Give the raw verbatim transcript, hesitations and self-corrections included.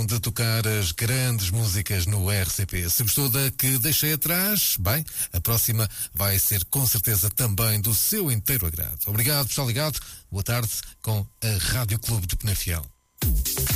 de tocar as grandes músicas no R C P. Se gostou da que deixei atrás, bem, a próxima vai ser com certeza também do seu inteiro agrado. Obrigado por estar ligado. Boa tarde com a Rádio Clube de Penafiel.